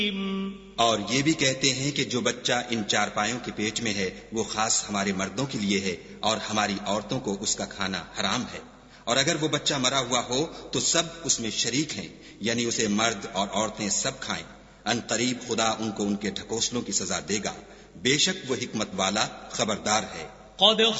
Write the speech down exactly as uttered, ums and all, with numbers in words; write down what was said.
और ये भी कहते हैं कि जो बच्चा इन चारपायों के पेट में है वो खास हमारे मर्दों के लिए है और हमारी औरतों को उसका खाना हराम है। और अगर वो बच्चा मरा हुआ हो तो सब उसमें शरीक हैं, यानी उसे मर्द और औरतें सब खाएं। अनकरीब खुदा उनको उनके ढकोसलों की सजा देगा। बेशक वो हिकमत वाला खबरदार है। قد